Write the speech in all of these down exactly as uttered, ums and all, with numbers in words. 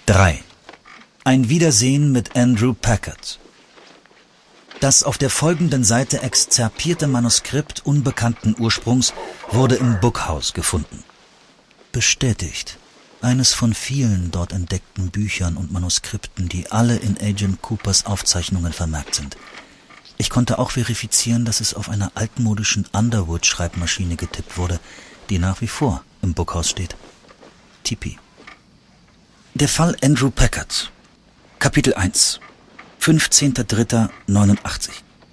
drei. Ein Wiedersehen mit Andrew Packard. Das auf der folgenden Seite exzerpierte Manuskript unbekannten Ursprungs wurde im Bookhouse gefunden. Bestätigt. Eines von vielen dort entdeckten Büchern und Manuskripten, die alle in Agent Coopers Aufzeichnungen vermerkt sind. Ich konnte auch verifizieren, dass es auf einer altmodischen Underwood-Schreibmaschine getippt wurde, die nach wie vor im Bookhouse steht. T P. Der Fall Andrew Packard. Kapitel eins. fünfzehnter dritter neunundachtzig.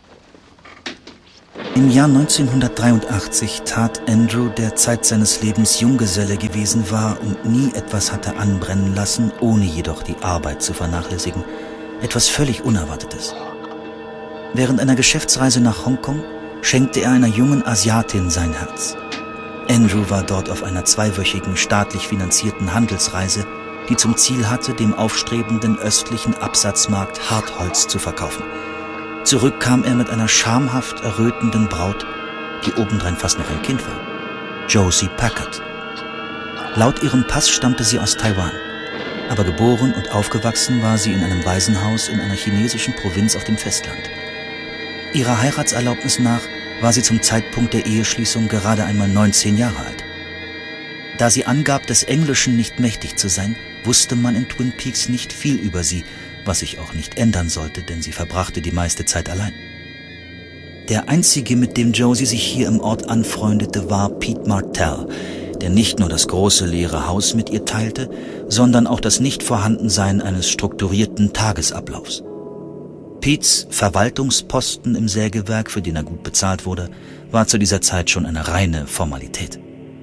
Im Jahr neunzehnhundertdreiundachtzig tat Andrew, der Zeit seines Lebens Junggeselle gewesen war und nie etwas hatte anbrennen lassen, ohne jedoch die Arbeit zu vernachlässigen, etwas völlig Unerwartetes. Während einer Geschäftsreise nach Hongkong schenkte er einer jungen Asiatin sein Herz. Andrew war dort auf einer zweiwöchigen staatlich finanzierten Handelsreise, die zum Ziel hatte, dem aufstrebenden östlichen Absatzmarkt Hartholz zu verkaufen. Zurück kam er mit einer schamhaft errötenden Braut, die obendrein fast noch ein Kind war. Josie Packard. Laut ihrem Pass stammte sie aus Taiwan, aber geboren und aufgewachsen war sie in einem Waisenhaus in einer chinesischen Provinz auf dem Festland. Ihrer Heiratserlaubnis nach war sie zum Zeitpunkt der Eheschließung gerade einmal neunzehn Jahre alt. Da sie angab, des Englischen nicht mächtig zu sein, wusste man in Twin Peaks nicht viel über sie, was sich auch nicht ändern sollte, denn sie verbrachte die meiste Zeit allein. Der einzige, mit dem Josie sich hier im Ort anfreundete, war Pete Martell, der nicht nur das große leere Haus mit ihr teilte, sondern auch das Nichtvorhandensein eines strukturierten Tagesablaufs. Petes Verwaltungsposten im Sägewerk, für den er gut bezahlt wurde, war zu dieser Zeit schon eine reine Formalität.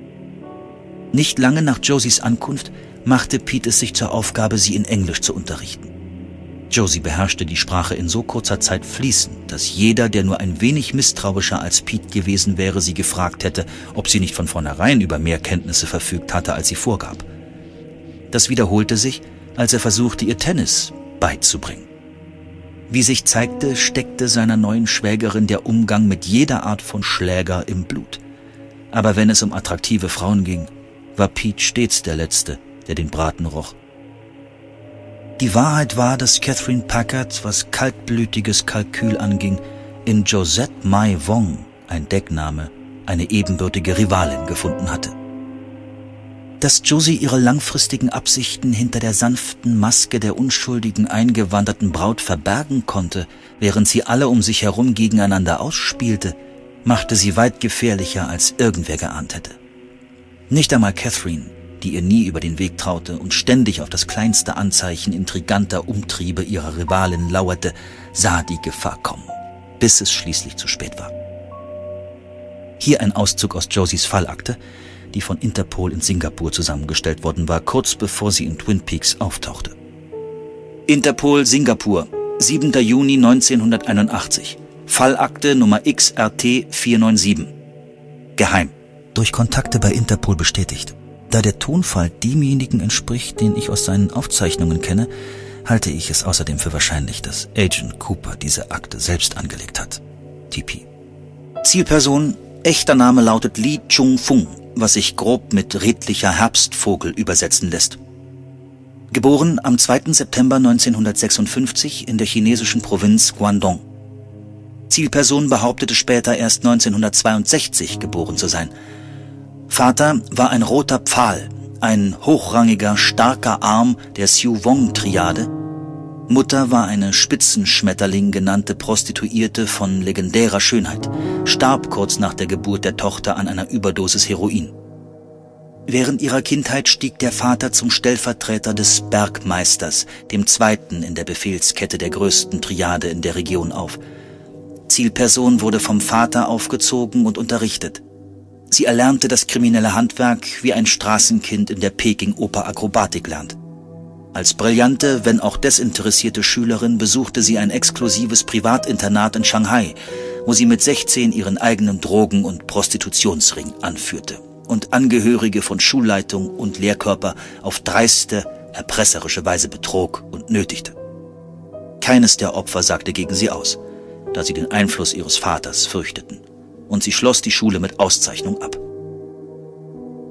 Nicht lange nach Josies Ankunft machte Pete es sich zur Aufgabe, sie in Englisch zu unterrichten. Josie beherrschte die Sprache in so kurzer Zeit fließend, dass jeder, der nur ein wenig misstrauischer als Pete gewesen wäre, sie gefragt hätte, ob sie nicht von vornherein über mehr Kenntnisse verfügt hatte, als sie vorgab. Das wiederholte sich, als er versuchte, ihr Tennis beizubringen. Wie sich zeigte, steckte seiner neuen Schwägerin der Umgang mit jeder Art von Schläger im Blut. Aber wenn es um attraktive Frauen ging, war Pete stets der Letzte, der den Braten roch. Die Wahrheit war, dass Catherine Packard, was kaltblütiges Kalkül anging, in Josette Mai Wong, ein Deckname, eine ebenbürtige Rivalin gefunden hatte. Dass Josie ihre langfristigen Absichten hinter der sanften Maske der unschuldigen eingewanderten Braut verbergen konnte, während sie alle um sich herum gegeneinander ausspielte, machte sie weit gefährlicher, als irgendwer geahnt hätte. Nicht einmal Catherine, die ihr nie über den Weg traute und ständig auf das kleinste Anzeichen intriganter Umtriebe ihrer Rivalin lauerte, sah die Gefahr kommen, bis es schließlich zu spät war. Hier ein Auszug aus Josies Fallakte, die von Interpol in Singapur zusammengestellt worden war, kurz bevor sie in Twin Peaks auftauchte. Interpol Singapur, siebter Juni neunzehnhunderteinundachtzig. Fallakte Nummer X R T vier neun sieben. Geheim. Durch Kontakte bei Interpol bestätigt. Da der Tonfall demjenigen entspricht, den ich aus seinen Aufzeichnungen kenne, halte ich es außerdem für wahrscheinlich, dass Agent Cooper diese Akte selbst angelegt hat. T P. Zielperson, echter Name lautet Lee Chung-Fung, was sich grob mit redlicher Herbstvogel übersetzen lässt. Geboren am zweiten September neunzehnhundertsechsundfünfzig in der chinesischen Provinz Guangdong. Zielperson behauptete später erst neunzehnhundertzweiundsechzig geboren zu sein. Vater war ein roter Pfahl, ein hochrangiger, starker Arm der Siu-Wong-Triade. Mutter war eine Spitzenschmetterling genannte Prostituierte von legendärer Schönheit, starb kurz nach der Geburt der Tochter an einer Überdosis Heroin. Während ihrer Kindheit stieg der Vater zum Stellvertreter des Bergmeisters, dem zweiten in der Befehlskette der größten Triade in der Region, auf. Zielperson wurde vom Vater aufgezogen und unterrichtet. Sie erlernte das kriminelle Handwerk, wie ein Straßenkind in der Peking-Oper Akrobatik lernt. Als brillante, wenn auch desinteressierte Schülerin besuchte sie ein exklusives Privatinternat in Shanghai, wo sie mit sechzehn ihren eigenen Drogen- und Prostitutionsring anführte und Angehörige von Schulleitung und Lehrkörper auf dreiste, erpresserische Weise betrog und nötigte. Keines der Opfer sagte gegen sie aus, da sie den Einfluss ihres Vaters fürchteten, und sie schloss die Schule mit Auszeichnung ab.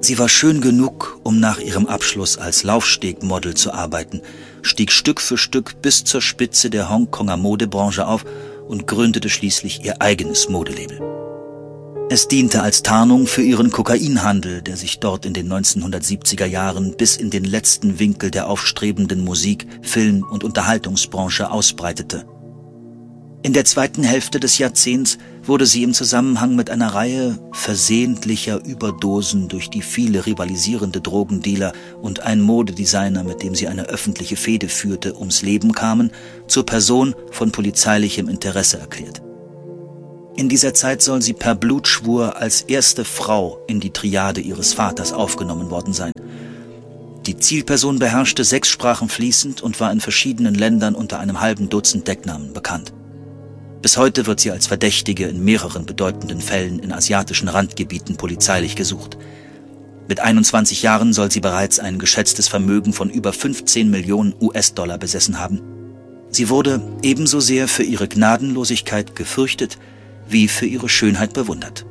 Sie war schön genug, um nach ihrem Abschluss als Laufstegmodel zu arbeiten, stieg Stück für Stück bis zur Spitze der Hongkonger Modebranche auf und gründete schließlich ihr eigenes Modelabel. Es diente als Tarnung für ihren Kokainhandel, der sich dort in den neunzehnhundertsiebziger Jahren bis in den letzten Winkel der aufstrebenden Musik-, Film- und Unterhaltungsbranche ausbreitete. In der zweiten Hälfte des Jahrzehnts wurde sie im Zusammenhang mit einer Reihe versehentlicher Überdosen durch die viele rivalisierende Drogendealer und ein Modedesigner, mit dem sie eine öffentliche Fehde führte, ums Leben kamen, zur Person von polizeilichem Interesse erklärt. In dieser Zeit soll sie per Blutschwur als erste Frau in die Triade ihres Vaters aufgenommen worden sein. Die Zielperson beherrschte sechs Sprachen fließend und war in verschiedenen Ländern unter einem halben Dutzend Decknamen bekannt. Bis heute wird sie als Verdächtige in mehreren bedeutenden Fällen in asiatischen Randgebieten polizeilich gesucht. Mit einundzwanzig Jahren soll sie bereits ein geschätztes Vermögen von über fünfzehn Millionen U S-Dollar besessen haben. Sie wurde ebenso sehr für ihre Gnadenlosigkeit gefürchtet, wie für ihre Schönheit bewundert.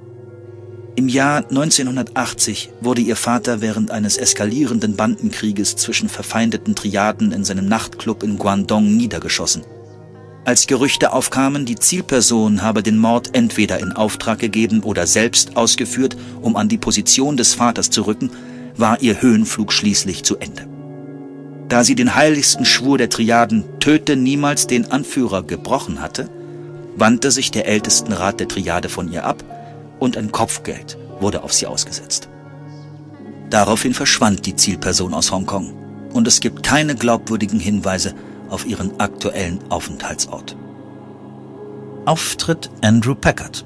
Im Jahr neunzehnhundertachtzig wurde ihr Vater während eines eskalierenden Bandenkrieges zwischen verfeindeten Triaden in seinem Nachtclub in Guangdong niedergeschossen. Als Gerüchte aufkamen, die Zielperson habe den Mord entweder in Auftrag gegeben oder selbst ausgeführt, um an die Position des Vaters zu rücken, war ihr Höhenflug schließlich zu Ende. Da sie den heiligsten Schwur der Triaden „Töte niemals den Anführer" gebrochen hatte, wandte sich der Ältestenrat der Triade von ihr ab und ein Kopfgeld wurde auf sie ausgesetzt. Daraufhin verschwand die Zielperson aus Hongkong und es gibt keine glaubwürdigen Hinweise auf ihren aktuellen Aufenthaltsort. Auftritt Andrew Packard.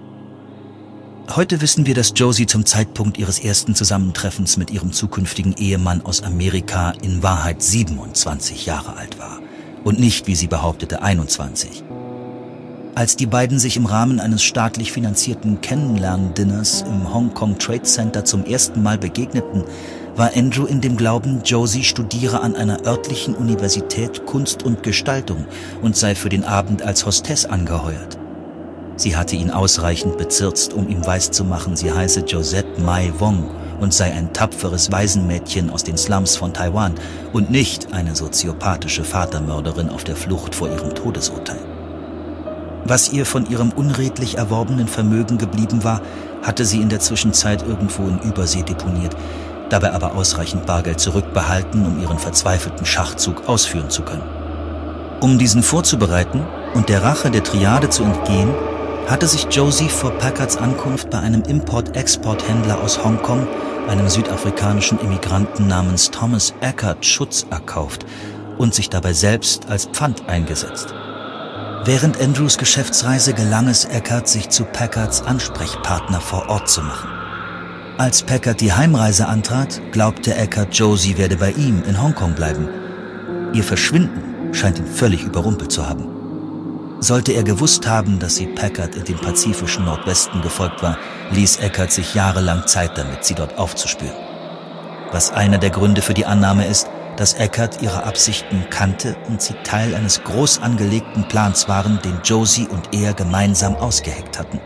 Heute wissen wir, dass Josie zum Zeitpunkt ihres ersten Zusammentreffens mit ihrem zukünftigen Ehemann aus Amerika in Wahrheit siebenundzwanzig Jahre alt war und nicht, wie sie behauptete, einundzwanzig. Als die beiden sich im Rahmen eines staatlich finanzierten Kennenlern-Dinners im Hong Kong Trade Center zum ersten Mal begegneten, war Andrew in dem Glauben, Josie studiere an einer örtlichen Universität Kunst und Gestaltung und sei für den Abend als Hostess angeheuert. Sie hatte ihn ausreichend bezirzt, um ihm weiszumachen, sie heiße Josette Mai Wong und sei ein tapferes Waisenmädchen aus den Slums von Taiwan und nicht eine soziopathische Vatermörderin auf der Flucht vor ihrem Todesurteil. Was ihr von ihrem unredlich erworbenen Vermögen geblieben war, hatte sie in der Zwischenzeit irgendwo in Übersee deponiert, dabei aber ausreichend Bargeld zurückbehalten, um ihren verzweifelten Schachzug ausführen zu können. Um diesen vorzubereiten und der Rache der Triade zu entgehen, hatte sich Josie vor Packards Ankunft bei einem Import-Export-Händler aus Hongkong, einem südafrikanischen Immigranten namens Thomas Eckert, Schutz erkauft und sich dabei selbst als Pfand eingesetzt. Während Andrews Geschäftsreise gelang es Eckert, sich zu Packards Ansprechpartner vor Ort zu machen. Als Packard die Heimreise antrat, glaubte Eckert, Josie werde bei ihm in Hongkong bleiben. Ihr Verschwinden scheint ihn völlig überrumpelt zu haben. Sollte er gewusst haben, dass sie Packard in den pazifischen Nordwesten gefolgt war, ließ Eckert sich jahrelang Zeit damit, sie dort aufzuspüren. Was einer der Gründe für die Annahme ist, dass Eckert ihre Absichten kannte und sie Teil eines groß angelegten Plans waren, den Josie und er gemeinsam ausgeheckt hatten.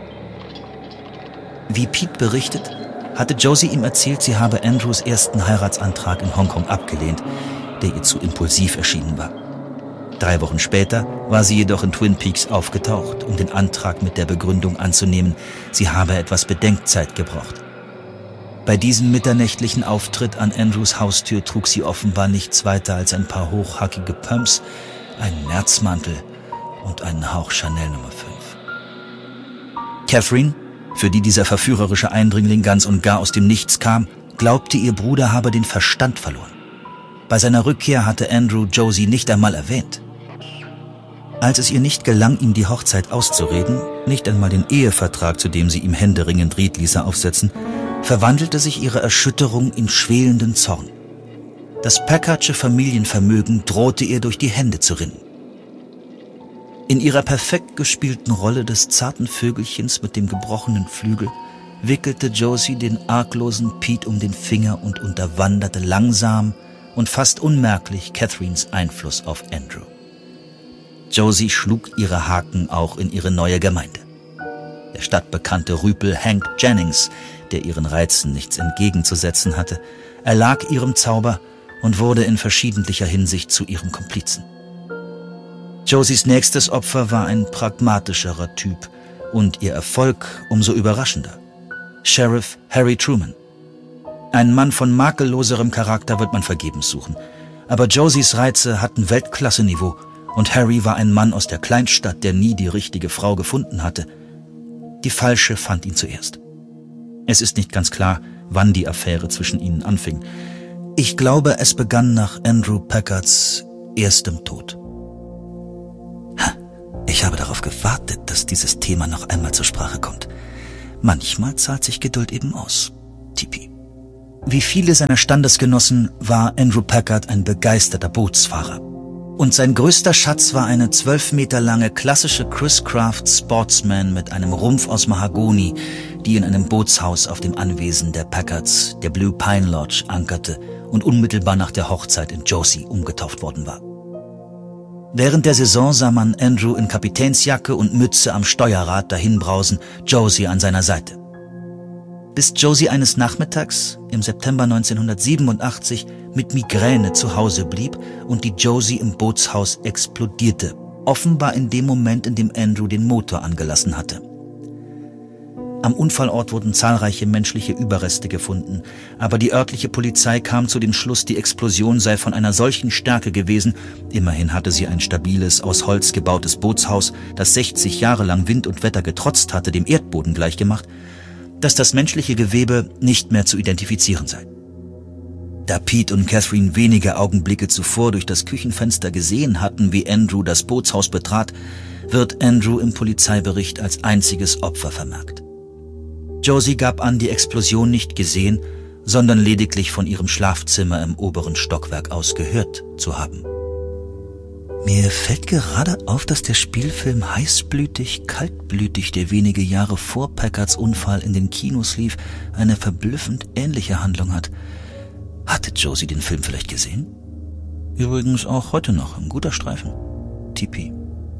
Wie Pete berichtet, hatte Josie ihm erzählt, sie habe Andrews ersten Heiratsantrag in Hongkong abgelehnt, der ihr zu impulsiv erschienen war. Drei Wochen später war sie jedoch in Twin Peaks aufgetaucht, um den Antrag mit der Begründung anzunehmen, sie habe etwas Bedenkzeit gebraucht. Bei diesem mitternächtlichen Auftritt an Andrews Haustür trug sie offenbar nichts weiter als ein paar hochhackige Pumps, einen Nerzmantel und einen Hauch Chanel Nummer fünf. Catherine, für die dieser verführerische Eindringling ganz und gar aus dem Nichts kam, glaubte, ihr Bruder habe den Verstand verloren. Bei seiner Rückkehr hatte Andrew Josie nicht einmal erwähnt. Als es ihr nicht gelang, ihm die Hochzeit auszureden, nicht einmal den Ehevertrag, zu dem sie ihm händeringend riet, ließ er aufsetzen, verwandelte sich ihre Erschütterung in schwelenden Zorn. Das Packardsche Familienvermögen drohte ihr durch die Hände zu rinnen. In ihrer perfekt gespielten Rolle des zarten Vögelchens mit dem gebrochenen Flügel wickelte Josie den arglosen Pete um den Finger und unterwanderte langsam und fast unmerklich Catherines Einfluss auf Andrew. Josie schlug ihre Haken auch in ihre neue Gemeinde. Der stadtbekannte Rüpel Hank Jennings, der ihren Reizen nichts entgegenzusetzen hatte, erlag ihrem Zauber und wurde in verschiedentlicher Hinsicht zu ihrem Komplizen. Josies nächstes Opfer war ein pragmatischerer Typ und ihr Erfolg umso überraschender. Sheriff Harry Truman. Ein Mann von makelloserem Charakter wird man vergebens suchen, aber Josies Reize hatten Weltklasse-Niveau und Harry war ein Mann aus der Kleinstadt, der nie die richtige Frau gefunden hatte. Die falsche fand ihn zuerst. Es ist nicht ganz klar, wann die Affäre zwischen ihnen anfing. Ich glaube, es begann nach Andrew Packards erstem Tod. Ich habe darauf gewartet, dass dieses Thema noch einmal zur Sprache kommt. Manchmal zahlt sich Geduld eben aus. Tipi. Wie viele seiner Standesgenossen war Andrew Packard ein begeisterter Bootsfahrer. Und sein größter Schatz war eine zwölf Meter lange klassische Chris Craft Sportsman mit einem Rumpf aus Mahagoni, die in einem Bootshaus auf dem Anwesen der Packards, der Blue Pine Lodge, ankerte und unmittelbar nach der Hochzeit in Josie umgetauft worden war. Während der Saison sah man Andrew in Kapitänsjacke und Mütze am Steuerrad dahinbrausen, Josie an seiner Seite. Bis Josie eines Nachmittags im September neunzehnhundertsiebenundachtzig mit Migräne zu Hause blieb und die Josie im Bootshaus explodierte, offenbar in dem Moment, in dem Andrew den Motor angelassen hatte. Am Unfallort wurden zahlreiche menschliche Überreste gefunden, aber die örtliche Polizei kam zu dem Schluss, die Explosion sei von einer solchen Stärke gewesen, immerhin hatte sie ein stabiles, aus Holz gebautes Bootshaus, das sechzig Jahre lang Wind und Wetter getrotzt hatte, dem Erdboden gleichgemacht, dass das menschliche Gewebe nicht mehr zu identifizieren sei. Da Pete und Catherine wenige Augenblicke zuvor durch das Küchenfenster gesehen hatten, wie Andrew das Bootshaus betrat, wird Andrew im Polizeibericht als einziges Opfer vermerkt. Josie gab an, die Explosion nicht gesehen, sondern lediglich von ihrem Schlafzimmer im oberen Stockwerk aus gehört zu haben. Mir fällt gerade auf, dass der Spielfilm Heißblütig, Kaltblütig, der wenige Jahre vor Packards Unfall in den Kinos lief, eine verblüffend ähnliche Handlung hat. Hatte Josie den Film vielleicht gesehen? Übrigens auch heute noch ein guter Streifen. T P.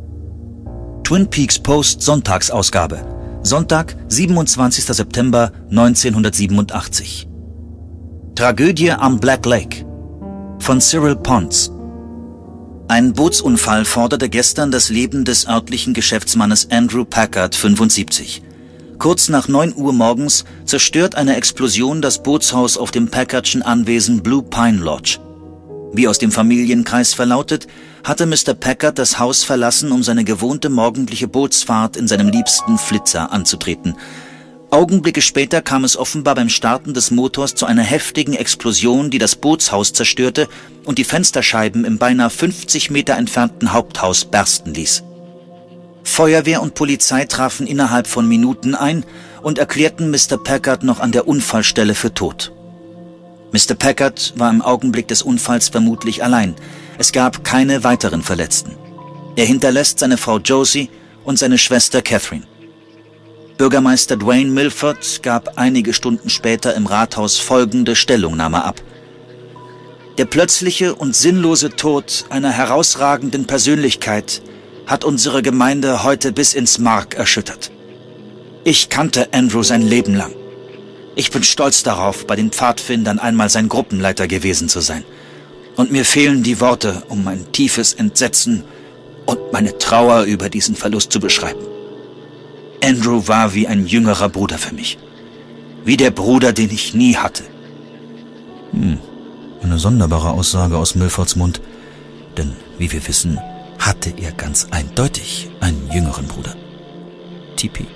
Twin Peaks Post Sonntagsausgabe. Sonntag, siebenundzwanzigster September neunzehnhundertsiebenundachtzig. Tragödie am Black Lake von Cyril Pons. Ein Bootsunfall forderte gestern das Leben des örtlichen Geschäftsmannes Andrew Packard, fünfundsiebzig. Kurz nach neun Uhr morgens zerstört eine Explosion das Bootshaus auf dem Packardschen Anwesen Blue Pine Lodge. Wie aus dem Familienkreis verlautet, hatte Mister Packard das Haus verlassen, um seine gewohnte morgendliche Bootsfahrt in seinem liebsten Flitzer anzutreten. Augenblicke später kam es offenbar beim Starten des Motors zu einer heftigen Explosion, die das Bootshaus zerstörte und die Fensterscheiben im beinahe fünfzig Meter entfernten Haupthaus bersten ließ. Feuerwehr und Polizei trafen innerhalb von Minuten ein und erklärten Mister Packard noch an der Unfallstelle für tot. Mister Packard war im Augenblick des Unfalls vermutlich allein. Es gab keine weiteren Verletzten. Er hinterlässt seine Frau Josie und seine Schwester Catherine. Bürgermeister Dwayne Milford gab einige Stunden später im Rathaus folgende Stellungnahme ab. Der plötzliche und sinnlose Tod einer herausragenden Persönlichkeit hat unsere Gemeinde heute bis ins Mark erschüttert. Ich kannte Andrew sein Leben lang. Ich bin stolz darauf, bei den Pfadfindern einmal sein Gruppenleiter gewesen zu sein. Und mir fehlen die Worte, um mein tiefes Entsetzen und meine Trauer über diesen Verlust zu beschreiben. Andrew war wie ein jüngerer Bruder für mich. Wie der Bruder, den ich nie hatte. Hm, eine sonderbare Aussage aus Milfords Mund. Denn, wie wir wissen, hatte er ganz eindeutig einen jüngeren Bruder. T P.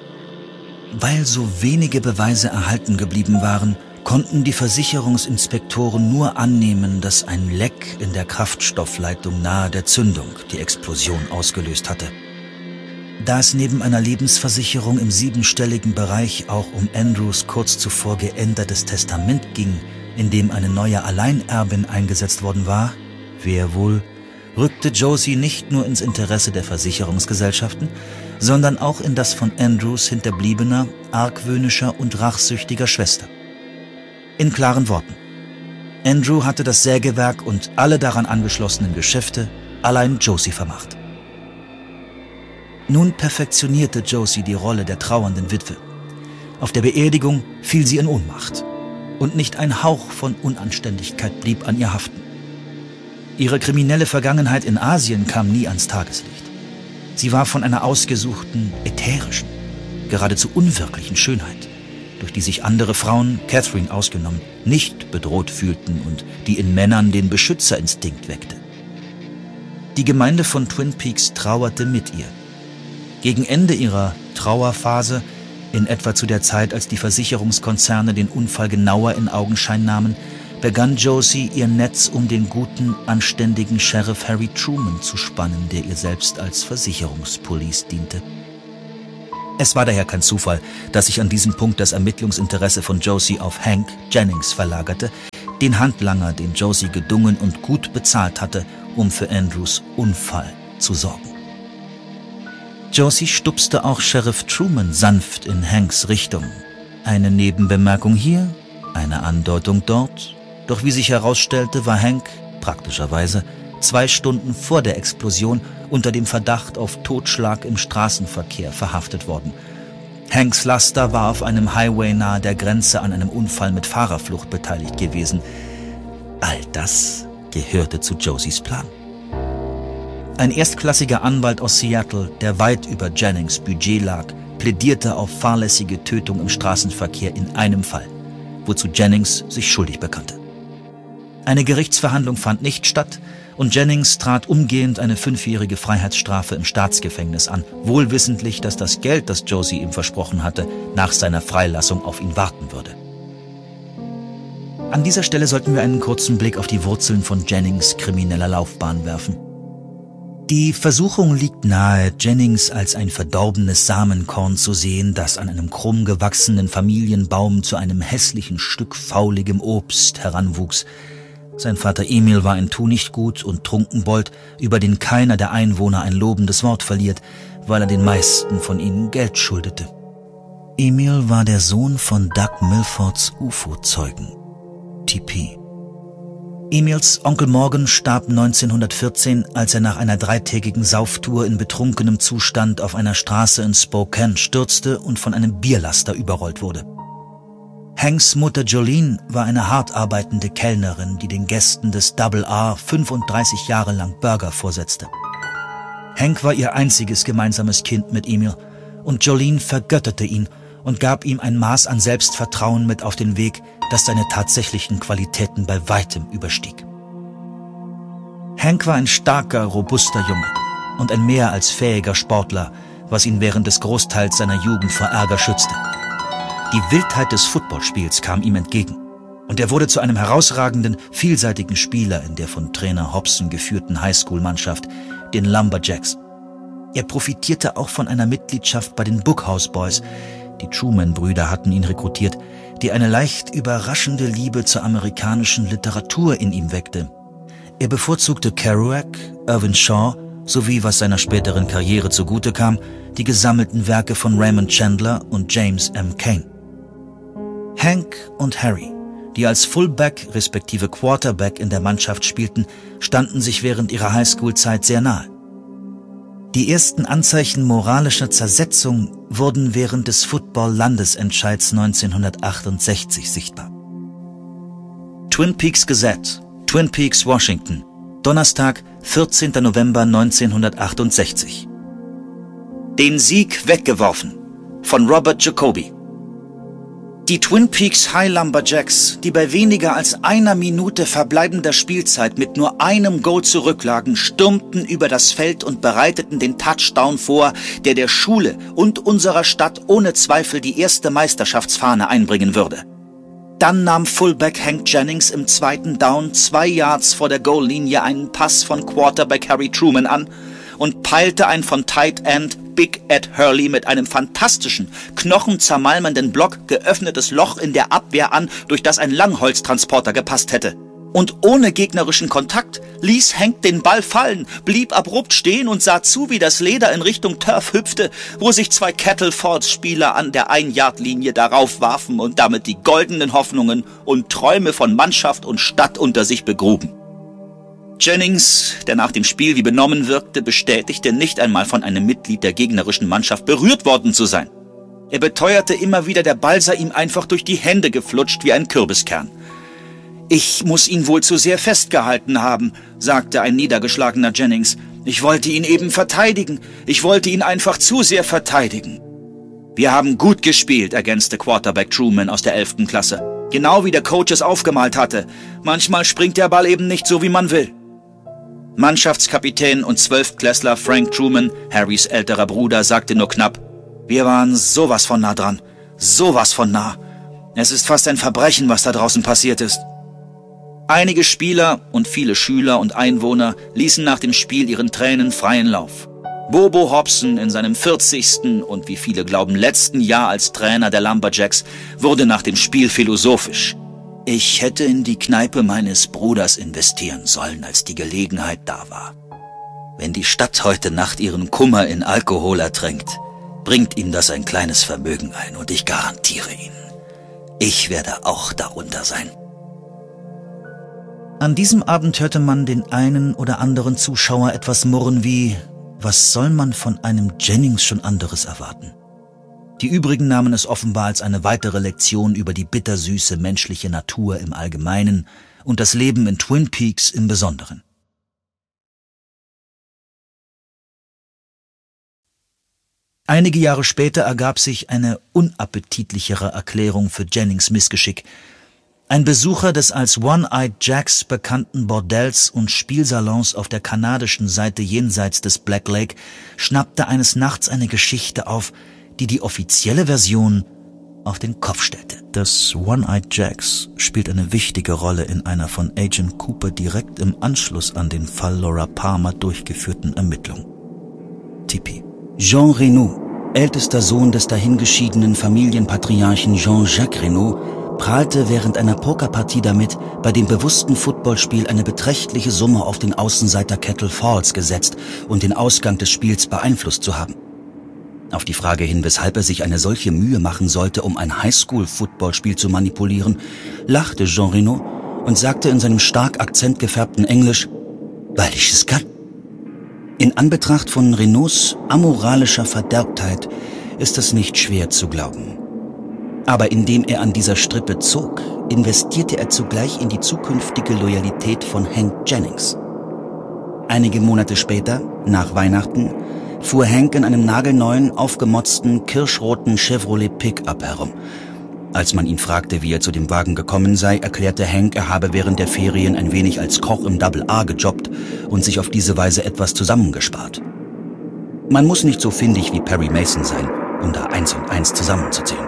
Weil so wenige Beweise erhalten geblieben waren, konnten die Versicherungsinspektoren nur annehmen, dass ein Leck in der Kraftstoffleitung nahe der Zündung die Explosion ausgelöst hatte. Da es neben einer Lebensversicherung im siebenstelligen Bereich auch um Andrews kurz zuvor geändertes Testament ging, in dem eine neue Alleinerbin eingesetzt worden war, wer wohl, rückte Josie nicht nur ins Interesse der Versicherungsgesellschaften, sondern auch in das von Andrews hinterbliebener, argwöhnischer und rachsüchtiger Schwester. In klaren Worten: Andrew hatte das Sägewerk und alle daran angeschlossenen Geschäfte allein Josie vermacht. Nun perfektionierte Josie die Rolle der trauernden Witwe. Auf der Beerdigung fiel sie in Ohnmacht. Und nicht ein Hauch von Unanständigkeit blieb an ihr haften. Ihre kriminelle Vergangenheit in Asien kam nie ans Tageslicht. Sie war von einer ausgesuchten, ätherischen, geradezu unwirklichen Schönheit, durch die sich andere Frauen, Catherine ausgenommen, nicht bedroht fühlten und die in Männern den Beschützerinstinkt weckte. Die Gemeinde von Twin Peaks trauerte mit ihr. Gegen Ende ihrer Trauerphase, in etwa zu der Zeit, als die Versicherungskonzerne den Unfall genauer in Augenschein nahmen, begann Josie ihr Netz um den guten, anständigen Sheriff Harry Truman zu spannen, der ihr selbst als Versicherungspolice diente. Es war daher kein Zufall, dass sich an diesem Punkt das Ermittlungsinteresse von Josie auf Hank Jennings verlagerte, den Handlanger, den Josie gedungen und gut bezahlt hatte, um für Andrews Unfall zu sorgen. Josie stupste auch Sheriff Truman sanft in Hanks Richtung. Eine Nebenbemerkung hier, eine Andeutung dort. Doch wie sich herausstellte, war Hank, praktischerweise, zwei Stunden vor der Explosion unter dem Verdacht auf Totschlag im Straßenverkehr verhaftet worden. Hanks Laster war auf einem Highway nahe der Grenze an einem Unfall mit Fahrerflucht beteiligt gewesen. All das gehörte zu Josies Plan. Ein erstklassiger Anwalt aus Seattle, der weit über Jennings Budget lag, plädierte auf fahrlässige Tötung im Straßenverkehr in einem Fall, wozu Jennings sich schuldig bekannte. Eine Gerichtsverhandlung fand nicht statt und Jennings trat umgehend eine fünfjährige Freiheitsstrafe im Staatsgefängnis an, wohl wissentlich, dass das Geld, das Josie ihm versprochen hatte, nach seiner Freilassung auf ihn warten würde. An dieser Stelle sollten wir einen kurzen Blick auf die Wurzeln von Jennings krimineller Laufbahn werfen. Die Versuchung liegt nahe, Jennings als ein verdorbenes Samenkorn zu sehen, das an einem krumm gewachsenen Familienbaum zu einem hässlichen Stück fauligem Obst heranwuchs. Sein Vater Emil war ein Tunichtgut und Trunkenbold, über den keiner der Einwohner ein lobendes Wort verliert, weil er den meisten von ihnen Geld schuldete. Emil war der Sohn von Doug Milfords U F O-Zeugen, T P. Emils Onkel Morgan starb neunzehnhundertvierzehn, als er nach einer dreitägigen Sauftour in betrunkenem Zustand auf einer Straße in Spokane stürzte und von einem Bierlaster überrollt wurde. Hanks Mutter Jolene war eine hart arbeitende Kellnerin, die den Gästen des Double R fünfunddreißig Jahre lang Burger vorsetzte. Hank war ihr einziges gemeinsames Kind mit Emil und Jolene vergötterte ihn und gab ihm ein Maß an Selbstvertrauen mit auf den Weg, das seine tatsächlichen Qualitäten bei weitem überstieg. Hank war ein starker, robuster Junge und ein mehr als fähiger Sportler, was ihn während des Großteils seiner Jugend vor Ärger schützte. Die Wildheit des Footballspiels kam ihm entgegen und er wurde zu einem herausragenden, vielseitigen Spieler in der von Trainer Hobson geführten Highschool-Mannschaft, den Lumberjacks. Er profitierte auch von einer Mitgliedschaft bei den Bookhouse Boys. Die Truman-Brüder hatten ihn rekrutiert, die eine leicht überraschende Liebe zur amerikanischen Literatur in ihm weckte. Er bevorzugte Kerouac, Irvin Shaw sowie, was seiner späteren Karriere zugute kam, die gesammelten Werke von Raymond Chandler und James M. Cain. Hank und Harry, die als Fullback respektive Quarterback in der Mannschaft spielten, standen sich während ihrer Highschool-Zeit sehr nahe. Die ersten Anzeichen moralischer Zersetzung wurden während des Football-Landesentscheids neunzehnhundertachtundsechzig sichtbar. Twin Peaks Gazette, Twin Peaks, Washington, Donnerstag, vierzehnter November neunzehnhundertachtundsechzig. Den Sieg weggeworfen von Robert Jacoby. Die Twin Peaks High Lumberjacks, die bei weniger als einer Minute verbleibender Spielzeit mit nur einem Goal zurücklagen, stürmten über das Feld und bereiteten den Touchdown vor, der der Schule und unserer Stadt ohne Zweifel die erste Meisterschaftsfahne einbringen würde. Dann nahm Fullback Hank Jennings im zweiten Down zwei Yards vor der Goallinie einen Pass von Quarterback Harry Truman an und peilte ein von Tight End Big Ed Hurley mit einem fantastischen, knochenzermalmenden Block geöffnetes Loch in der Abwehr an, durch das ein Langholztransporter gepasst hätte. Und ohne gegnerischen Kontakt ließ Hank den Ball fallen, blieb abrupt stehen und sah zu, wie das Leder in Richtung Turf hüpfte, wo sich zwei Kettle Falls-Spieler an der Ein-Yard-Linie darauf warfen und damit die goldenen Hoffnungen und Träume von Mannschaft und Stadt unter sich begruben. Jennings, der nach dem Spiel wie benommen wirkte, bestätigte, nicht einmal von einem Mitglied der gegnerischen Mannschaft berührt worden zu sein. Er beteuerte immer wieder, der Ball sei ihm einfach durch die Hände geflutscht wie ein Kürbiskern. »Ich muss ihn wohl zu sehr festgehalten haben«, sagte ein niedergeschlagener Jennings. »Ich wollte ihn eben verteidigen. Ich wollte ihn einfach zu sehr verteidigen.« »Wir haben gut gespielt«, ergänzte Quarterback Truman aus der elften Klasse. »Genau wie der Coach es aufgemalt hatte. Manchmal springt der Ball eben nicht so, wie man will.« Mannschaftskapitän und Zwölftklässler Frank Truman, Harrys älterer Bruder, sagte nur knapp: »Wir waren sowas von nah dran. Sowas von nah. Es ist fast ein Verbrechen, was da draußen passiert ist.« Einige Spieler und viele Schüler und Einwohner ließen nach dem Spiel ihren Tränen freien Lauf. Bobo Hobson in seinem vierzigsten und wie viele glauben letzten Jahr als Trainer der Lumberjacks wurde nach dem Spiel philosophisch. »Ich hätte in die Kneipe meines Bruders investieren sollen, als die Gelegenheit da war. Wenn die Stadt heute Nacht ihren Kummer in Alkohol ertränkt, bringt ihm das ein kleines Vermögen ein und ich garantiere Ihnen, ich werde auch darunter sein.« An diesem Abend hörte man den einen oder anderen Zuschauer etwas murren wie: Was soll man von einem Jennings schon anderes erwarten? Die übrigen nahmen es offenbar als eine weitere Lektion über die bittersüße menschliche Natur im Allgemeinen und das Leben in Twin Peaks im Besonderen. Einige Jahre später ergab sich eine unappetitlichere Erklärung für Jennings Missgeschick. Ein Besucher des als One-Eyed Jacks bekannten Bordells und Spielsalons auf der kanadischen Seite jenseits des Black Lake schnappte eines Nachts eine Geschichte auf, die die offizielle Version auf den Kopf stellte. Das One-Eyed Jacks spielt eine wichtige Rolle in einer von Agent Cooper direkt im Anschluss an den Fall Laura Palmer durchgeführten Ermittlung. Tipi. Jean Reno, ältester Sohn des dahingeschiedenen Familienpatriarchen Jean-Jacques Reno, prahlte während einer Pokerpartie damit, bei dem bewussten Footballspiel eine beträchtliche Summe auf den Außenseiter Kettle Falls gesetzt und den Ausgang des Spiels beeinflusst zu haben. Auf die Frage hin, weshalb er sich eine solche Mühe machen sollte, um ein Highschool-Footballspiel zu manipulieren, lachte Jean Reno und sagte in seinem stark akzentgefärbten Englisch: »Weil ich es kann.« In Anbetracht von Renaults amoralischer Verderbtheit ist es nicht schwer zu glauben. Aber indem er an dieser Strippe zog, investierte er zugleich in die zukünftige Loyalität von Hank Jennings. Einige Monate später, nach Weihnachten, fuhr Hank in einem nagelneuen, aufgemotzten, kirschroten Chevrolet Pickup herum. Als man ihn fragte, wie er zu dem Wagen gekommen sei, erklärte Hank, er habe während der Ferien ein wenig als Koch im Double A gejobbt und sich auf diese Weise etwas zusammengespart. Man muss nicht so findig wie Perry Mason sein, um da eins und eins zusammenzuzählen.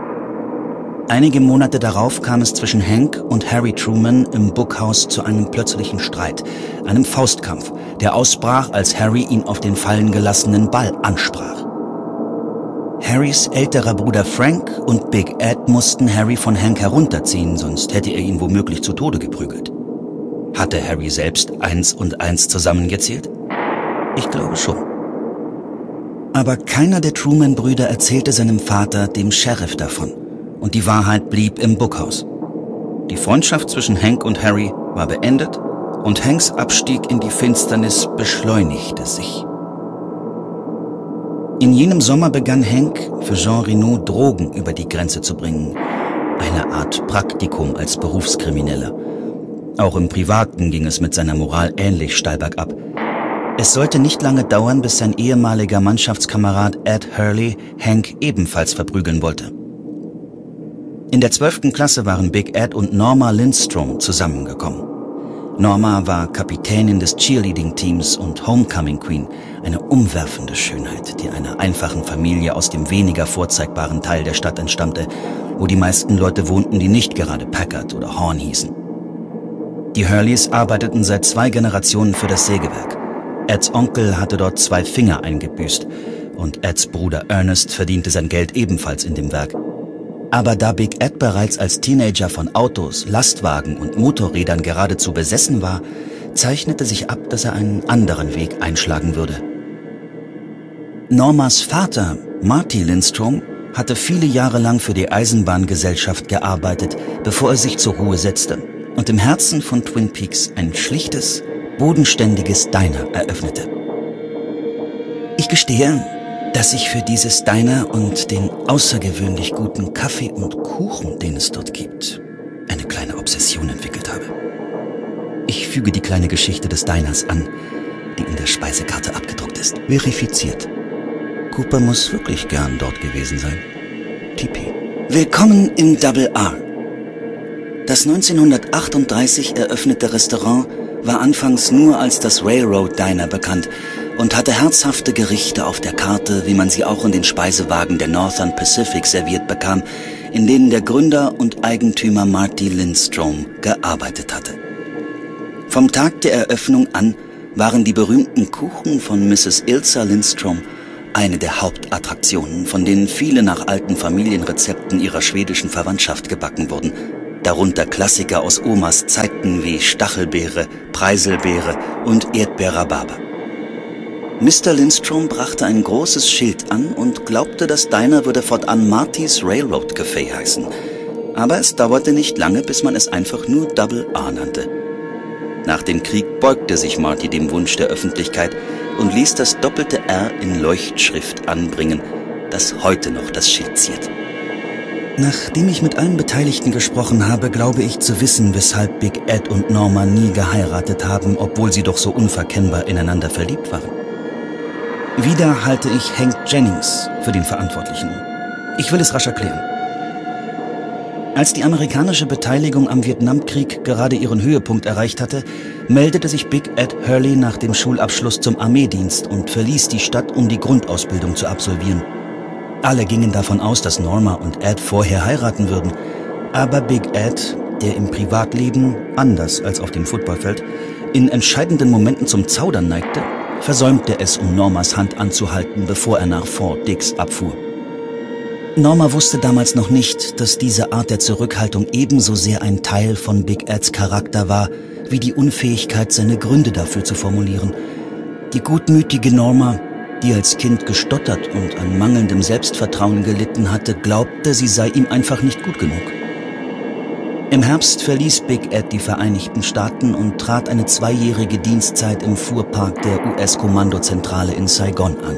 Einige Monate darauf kam es zwischen Hank und Harry Truman im Bookhouse zu einem plötzlichen Streit, einem Faustkampf, der ausbrach, als Harry ihn auf den fallen gelassenen Ball ansprach. Harrys älterer Bruder Frank und Big Ed mussten Harry von Hank herunterziehen, sonst hätte er ihn womöglich zu Tode geprügelt. Hatte Harry selbst eins und eins zusammengezählt? Ich glaube schon. Aber keiner der Truman-Brüder erzählte seinem Vater, dem Sheriff, davon. Und die Wahrheit blieb im Bookhouse. Die Freundschaft zwischen Hank und Harry war beendet und Hanks Abstieg in die Finsternis beschleunigte sich. In jenem Sommer begann Hank, für Jean Reno Drogen über die Grenze zu bringen. Eine Art Praktikum als Berufskrimineller. Auch im Privaten ging es mit seiner Moral ähnlich steil bergab. Es sollte nicht lange dauern, bis sein ehemaliger Mannschaftskamerad Ed Hurley Hank ebenfalls verprügeln wollte. In der zwölften Klasse waren Big Ed und Norma Lindstrom zusammengekommen. Norma war Kapitänin des Cheerleading-Teams und Homecoming Queen, eine umwerfende Schönheit, die einer einfachen Familie aus dem weniger vorzeigbaren Teil der Stadt entstammte, wo die meisten Leute wohnten, die nicht gerade Packard oder Horn hießen. Die Hurleys arbeiteten seit zwei Generationen für das Sägewerk. Eds Onkel hatte dort zwei Finger eingebüßt und Eds Bruder Ernest verdiente sein Geld ebenfalls in dem Werk. Aber da Big Ed bereits als Teenager von Autos, Lastwagen und Motorrädern geradezu besessen war, zeichnete sich ab, dass er einen anderen Weg einschlagen würde. Normas Vater, Marty Lindstrom, hatte viele Jahre lang für die Eisenbahngesellschaft gearbeitet, bevor er sich zur Ruhe setzte und im Herzen von Twin Peaks ein schlichtes, bodenständiges Diner eröffnete. Ich gestehe, dass ich für dieses Diner und den außergewöhnlich guten Kaffee und Kuchen, den es dort gibt, eine kleine Obsession entwickelt habe. Ich füge die kleine Geschichte des Diners an, die in der Speisekarte abgedruckt ist. Verifiziert. Cooper muss wirklich gern dort gewesen sein. Tipi. Willkommen im Double R. Das neunzehnhundertachtunddreißig eröffnete Restaurant war anfangs nur als das Railroad Diner bekannt und hatte herzhafte Gerichte auf der Karte, wie man sie auch in den Speisewagen der Northern Pacific serviert bekam, in denen der Gründer und Eigentümer Marty Lindstrom gearbeitet hatte. Vom Tag der Eröffnung an waren die berühmten Kuchen von Misses Ilsa Lindstrom eine der Hauptattraktionen, von denen viele nach alten Familienrezepten ihrer schwedischen Verwandtschaft gebacken wurden, darunter Klassiker aus Omas Zeiten wie Stachelbeere, Preiselbeere und Erdbeerrhabarber. Mister Lindstrom brachte ein großes Schild an und glaubte, das Diner würde fortan Marty's Railroad Café heißen. Aber es dauerte nicht lange, bis man es einfach nur Double R nannte. Nach dem Krieg beugte sich Marty dem Wunsch der Öffentlichkeit und ließ das doppelte R in Leuchtschrift anbringen, das heute noch das Schild ziert. Nachdem ich mit allen Beteiligten gesprochen habe, glaube ich zu wissen, weshalb Big Ed und Norma nie geheiratet haben, obwohl sie doch so unverkennbar ineinander verliebt waren. Wieder halte ich Hank Jennings für den Verantwortlichen. Ich will es rasch erklären. Als die amerikanische Beteiligung am Vietnamkrieg gerade ihren Höhepunkt erreicht hatte, meldete sich Big Ed Hurley nach dem Schulabschluss zum Armeedienst und verließ die Stadt, um die Grundausbildung zu absolvieren. Alle gingen davon aus, dass Norma und Ed vorher heiraten würden. Aber Big Ed, der im Privatleben, anders als auf dem Footballfeld, in entscheidenden Momenten zum Zaudern neigte, versäumte es, um Normas Hand anzuhalten, bevor er nach Fort Dix abfuhr. Norma wusste damals noch nicht, dass diese Art der Zurückhaltung ebenso sehr ein Teil von Big Eds Charakter war, wie die Unfähigkeit, seine Gründe dafür zu formulieren. Die gutmütige Norma, die als Kind gestottert und an mangelndem Selbstvertrauen gelitten hatte, glaubte, sie sei ihm einfach nicht gut genug. Im Herbst verließ Big Ed die Vereinigten Staaten und trat eine zweijährige Dienstzeit im Fuhrpark der U S-Kommandozentrale in Saigon an.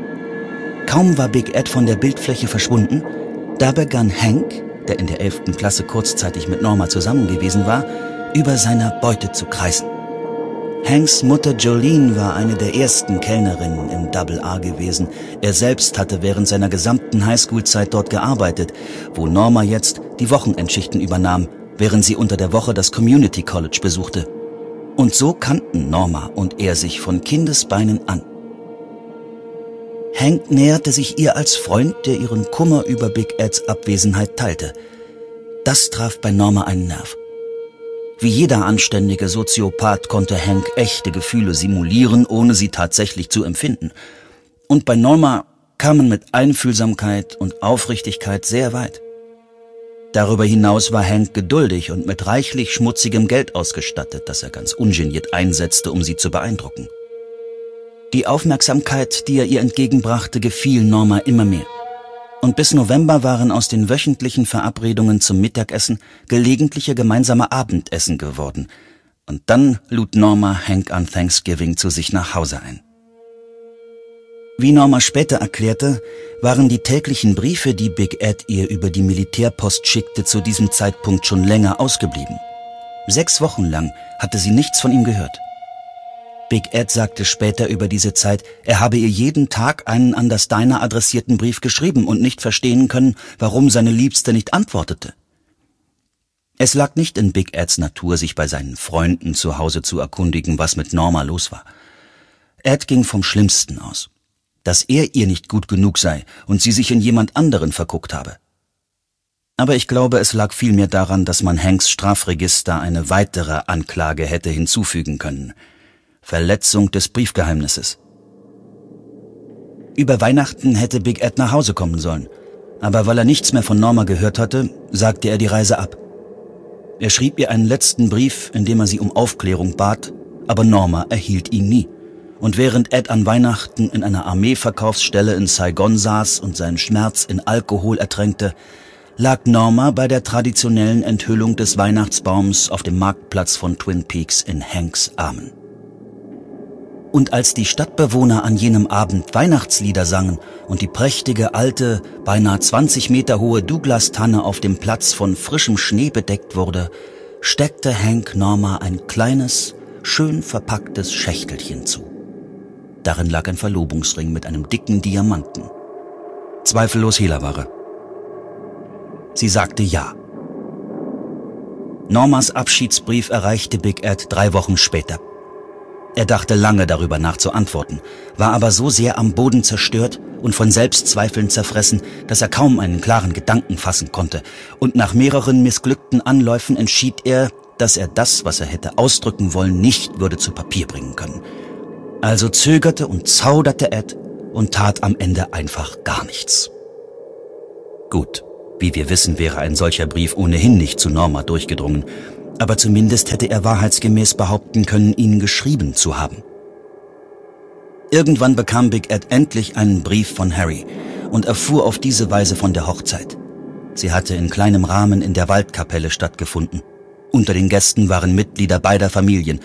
Kaum war Big Ed von der Bildfläche verschwunden, da begann Hank, der in der elften Klasse kurzzeitig mit Norma zusammen gewesen war, über seiner Beute zu kreisen. Hanks Mutter Jolene war eine der ersten Kellnerinnen im Double R gewesen. Er selbst hatte während seiner gesamten Highschool-Zeit dort gearbeitet, wo Norma jetzt die Wochenendschichten übernahm, während sie unter der Woche das Community College besuchte. Und so kannten Norma und er sich von Kindesbeinen an. Hank näherte sich ihr als Freund, der ihren Kummer über Big Eds Abwesenheit teilte. Das traf bei Norma einen Nerv. Wie jeder anständige Soziopath konnte Hank echte Gefühle simulieren, ohne sie tatsächlich zu empfinden. Und bei Norma kam man mit Einfühlsamkeit und Aufrichtigkeit sehr weit. Darüber hinaus war Hank geduldig und mit reichlich schmutzigem Geld ausgestattet, das er ganz ungeniert einsetzte, um sie zu beeindrucken. Die Aufmerksamkeit, die er ihr entgegenbrachte, gefiel Norma immer mehr. Und bis November waren aus den wöchentlichen Verabredungen zum Mittagessen gelegentliche gemeinsame Abendessen geworden. Und dann lud Norma Hank an Thanksgiving zu sich nach Hause ein. Wie Norma später erklärte, waren die täglichen Briefe, die Big Ed ihr über die Militärpost schickte, zu diesem Zeitpunkt schon länger ausgeblieben. Sechs Wochen lang hatte sie nichts von ihm gehört. Big Ed sagte später über diese Zeit, er habe ihr jeden Tag einen an das Diner adressierten Brief geschrieben und nicht verstehen können, warum seine Liebste nicht antwortete. Es lag nicht in Big Eds Natur, sich bei seinen Freunden zu Hause zu erkundigen, was mit Norma los war. Ed ging vom Schlimmsten aus, dass er ihr nicht gut genug sei und sie sich in jemand anderen verguckt habe. Aber ich glaube, es lag vielmehr daran, dass man Hanks Strafregister eine weitere Anklage hätte hinzufügen können. Verletzung des Briefgeheimnisses. Über Weihnachten hätte Big Ed nach Hause kommen sollen, aber weil er nichts mehr von Norma gehört hatte, sagte er die Reise ab. Er schrieb ihr einen letzten Brief, in dem er sie um Aufklärung bat, aber Norma erhielt ihn nie. Und während Ed an Weihnachten in einer Armeeverkaufsstelle in Saigon saß und seinen Schmerz in Alkohol ertränkte, lag Norma bei der traditionellen Enthüllung des Weihnachtsbaums auf dem Marktplatz von Twin Peaks in Hanks Armen. Und als die Stadtbewohner an jenem Abend Weihnachtslieder sangen und die prächtige, alte, beinahe zwanzig Meter hohe Douglas-Tanne auf dem Platz von frischem Schnee bedeckt wurde, steckte Hank Norma ein kleines, schön verpacktes Schächtelchen zu. Darin lag ein Verlobungsring mit einem dicken Diamanten. Zweifellos Hehlerware. Sie sagte ja. Normas Abschiedsbrief erreichte Big Ed drei Wochen später. Er dachte lange darüber nach zu antworten, war aber so sehr am Boden zerstört und von Selbstzweifeln zerfressen, dass er kaum einen klaren Gedanken fassen konnte. Und nach mehreren missglückten Anläufen entschied er, dass er das, was er hätte ausdrücken wollen, nicht würde zu Papier bringen können. Also zögerte und zauderte Ed und tat am Ende einfach gar nichts. Gut, wie wir wissen, wäre ein solcher Brief ohnehin nicht zu Norma durchgedrungen, aber zumindest hätte er wahrheitsgemäß behaupten können, ihn geschrieben zu haben. Irgendwann bekam Big Ed endlich einen Brief von Harry und erfuhr auf diese Weise von der Hochzeit. Sie hatte in kleinem Rahmen in der Waldkapelle stattgefunden. Unter den Gästen waren Mitglieder beider Familien,